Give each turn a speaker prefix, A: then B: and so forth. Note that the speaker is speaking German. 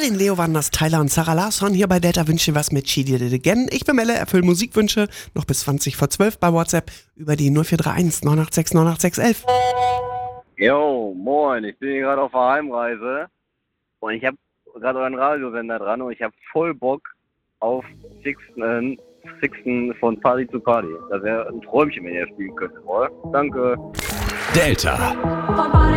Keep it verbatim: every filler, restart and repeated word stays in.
A: Moin, Leo Wanders, Tyler und Sarah Larsson hier bei Delta Wünsche was mit She Did It Again. Ich bin Melle, erfülle Musikwünsche noch bis zwanzig vor zwölf bei WhatsApp über die null vier drei eins neun acht sechs neun acht sechs eins eins.
B: Jo, moin, ich bin hier gerade auf der Heimreise und ich habe gerade euren Radiosender dran und ich habe voll Bock auf Sixten, äh, Sixten von Party zu Party. Das wäre ein Träumchen, wenn ihr spielen könntet, oder? Danke.
C: Delta.